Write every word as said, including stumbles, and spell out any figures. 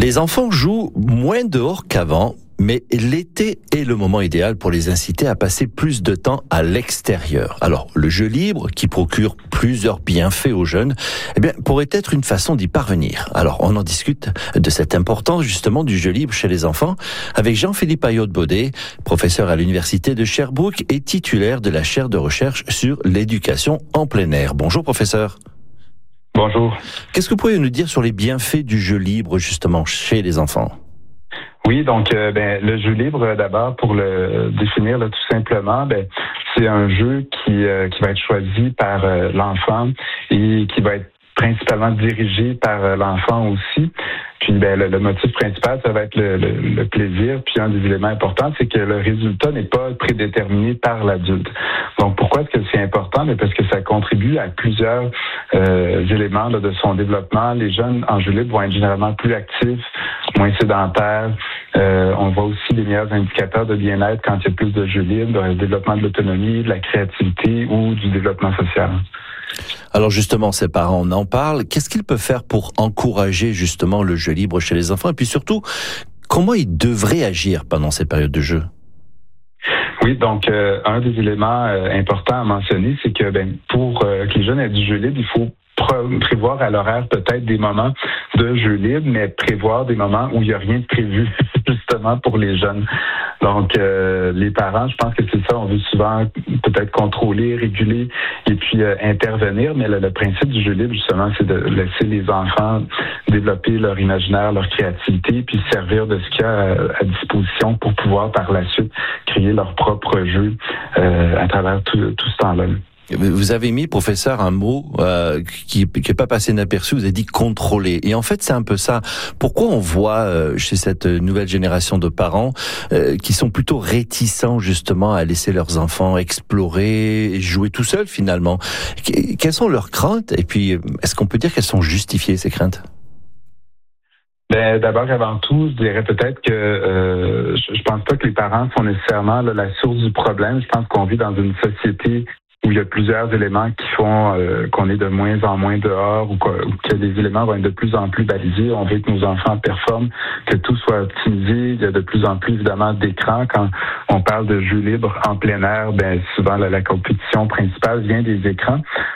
Les enfants jouent moins dehors qu'avant, mais l'été est le moment idéal pour les inciter à passer plus de temps à l'extérieur. Alors, le jeu libre, qui procure plusieurs bienfaits aux jeunes, eh bien, pourrait être une façon d'y parvenir. Alors, on en discute de cette importance, justement, du jeu libre chez les enfants avec Jean-Philippe Ayotte-Baudet, professeur à l'Université de Sherbrooke et titulaire de la chaire de recherche sur l'éducation en plein air. Bonjour, professeur. Bonjour. Qu'est-ce que vous pouvez nous dire sur les bienfaits du jeu libre, justement, chez les enfants? Oui, donc euh, ben, le jeu libre, d'abord, pour le définir là, tout simplement, ben, c'est un jeu qui, euh, qui va être choisi par euh, l'enfant et qui va être principalement dirigé par euh, l'enfant aussi. Puis ben, le, le motif principal, ça va être le, le, le plaisir. Puis un des éléments importants, c'est que le résultat n'est pas prédéterminé par l'adulte. Donc pourquoi est-ce que c'est important? Mais parce que ça contribue à plusieurs euh, éléments là, de son développement. Les jeunes en jeu libre vont être généralement plus actifs, moins sédentaires. Euh, on voit aussi les meilleurs indicateurs de bien-être quand il y a plus de jeux libres, le développement de l'autonomie, de la créativité ou du développement social. Alors justement, ces parents, on en parle. Qu'est-ce qu'ils peuvent faire pour encourager justement le jeu libre chez les enfants? Et puis surtout, comment ils devraient agir pendant ces périodes de jeu? Oui, donc euh, un des éléments euh, importants à mentionner, c'est que ben, pour euh, que les jeunes aient du jeu libre, il faut prévoir à l'horaire peut-être des moments de jeu libre, mais prévoir des moments où il n'y a rien de prévu justement pour les jeunes. Donc, euh, les parents, je pense que c'est ça, on veut souvent peut-être contrôler, réguler et puis euh, intervenir, mais le, le principe du jeu libre, justement, c'est de laisser les enfants développer leur imaginaire, leur créativité, puis servir de ce qu'il y a à, à disposition pour pouvoir par la suite créer leur propre jeu euh, à travers tout, tout ce temps-là. Vous avez mis, professeur, un mot euh, qui n'est pas passé inaperçu, vous avez dit « contrôler ». Et en fait, c'est un peu ça. Pourquoi on voit euh, chez cette nouvelle génération de parents euh, qui sont plutôt réticents justement à laisser leurs enfants explorer, jouer tout seuls finalement? Quelles sont leurs craintes? Et puis, est-ce qu'on peut dire qu'elles sont justifiées, ces craintes? Ben, d'abord, avant tout, je dirais peut-être que euh, je, je pense pas que les parents sont nécessairement là, la source du problème. Je pense qu'on vit dans une société où il y a plusieurs éléments qui font euh, qu'on est de moins en moins dehors ou, ou que les éléments vont être de plus en plus balisés. On veut que nos enfants performent, que tout soit optimisé. Il y a de plus en plus, évidemment, d'écrans. Quand on parle de jeux libres en plein air, ben souvent la, la compétition principale vient des écrans.